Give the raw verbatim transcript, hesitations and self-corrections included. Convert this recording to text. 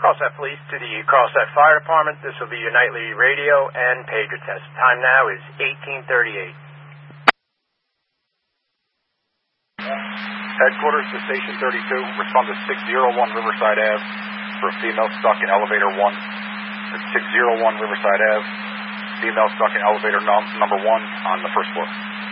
Carlsbad Police to the Carlsbad Fire Department. This will be your nightly radio and pager test. Time now is eighteen thirty-eight. Headquarters to Station thirty-two. Respond to six oh one Riverside Ave for a female stuck in elevator one. six oh one Riverside Ave. Female stuck in elevator num- number one on the first floor.